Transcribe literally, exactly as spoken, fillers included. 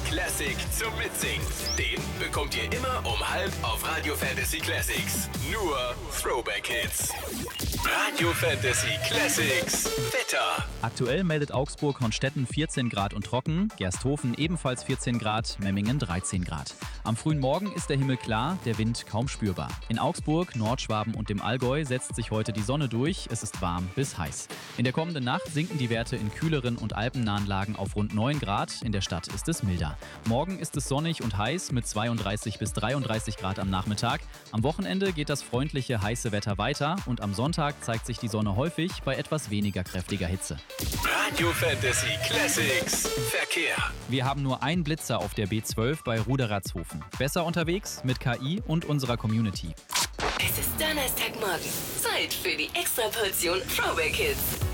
Classic zum Mitsingen. Den bekommt ihr immer um halb auf Radio Fantasy Classics. Nur Throwback Hits. Radio Fantasy Classics Wetter. Aktuell meldet Augsburg-Honstetten vierzehn Grad und trocken, Gersthofen ebenfalls vierzehn Grad, Memmingen dreizehn Grad. Am frühen Morgen ist der Himmel klar, der Wind kaum spürbar. In Augsburg, Nordschwaben und dem Allgäu setzt sich heute die Sonne durch, es ist warm bis heiß. In der kommenden Nacht sinken die Werte in kühleren und alpennahen Lagen auf rund neun Grad, in der Stadt ist es milder. Morgen ist es sonnig und heiß mit zweiunddreißig bis dreiunddreißig Grad am Nachmittag. Am Wochenende geht das freundliche, heiße Wetter weiter und am Sonntag zeigt sich die Sonne häufig bei etwas weniger kräftiger Hitze. Radio Fantasy Classics Verkehr. Wir haben nur einen Blitzer auf der B zwölf bei Ruderatzhofen. Besser unterwegs mit K I und unserer Community. Es ist Donnerstagmorgen. Zeit für die Extraportion Throwback Hits.